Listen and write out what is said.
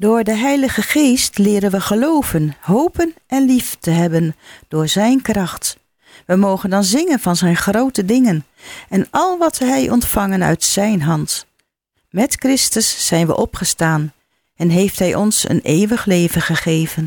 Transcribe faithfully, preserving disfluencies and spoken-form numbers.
Door de Heilige Geest leren we geloven, hopen en lief te hebben door zijn kracht. We mogen dan zingen van zijn grote dingen en al wat hij ontvangen uit zijn hand. Met Christus zijn we opgestaan en heeft hij ons een eeuwig leven gegeven.